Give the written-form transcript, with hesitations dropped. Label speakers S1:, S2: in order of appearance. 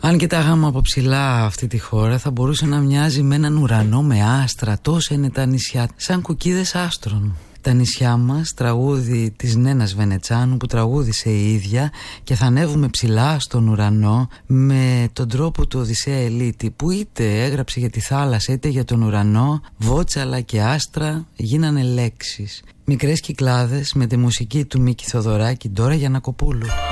S1: Αν κοιτάγαμε από ψηλά αυτή τη χώρα, θα μπορούσε να μοιάζει με έναν ουρανό με άστρα. Τόσα είναι τα νησιά, σαν κουκκίδες άστρων. Τα νησιά μας, τραγούδι της Νένας Βενετσάνου που τραγούδισε η ίδια, και θα ανέβουμε ψηλά στον ουρανό με τον τρόπο του Οδυσσέα Ελίτη, που είτε έγραψε για τη θάλασσα είτε για τον ουρανό. Βότσαλα και άστρα γίνανε λέξεις. Μικρές κυκλάδες με τη μουσική του Μίκη Θοδωράκη, Ντόρα Γιαννακοπούλου.